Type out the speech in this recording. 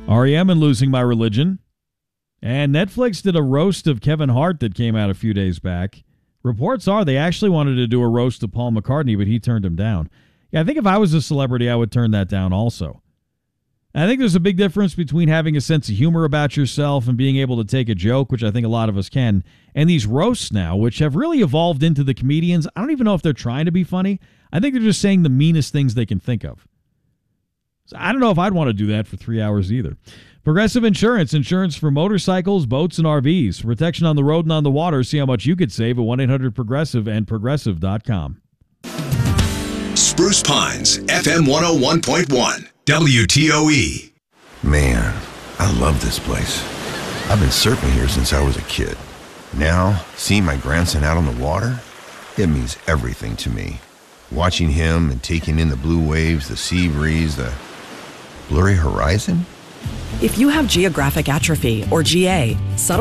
REM and Losing My Religion. And Netflix did a roast of Kevin Hart that came out a few days back. Reports are they actually wanted to do a roast of Paul McCartney, but he turned him down. Yeah, I think if I was a celebrity, I would turn that down also. And I think there's a big difference between having a sense of humor about yourself and being able to take a joke, which I think a lot of us can, and these roasts now, which have really evolved into the comedians. I don't even know if they're trying to be funny. I think they're just saying the meanest things they can think of. So I don't know if I'd want to do that for 3 hours either. Progressive Insurance. Insurance for motorcycles, boats, and RVs. Protection on the road and on the water. See how much you could save at 1-800-PROGRESSIVE and Progressive.com. Spruce Pines, FM 101.1, WTOE. Man, I love this place. I've been surfing here since I was a kid. Now, seeing my grandson out on the water, it means everything to me. Watching him and taking in the blue waves, the sea breeze, the blurry horizon. If you have geographic atrophy, or GA, subtle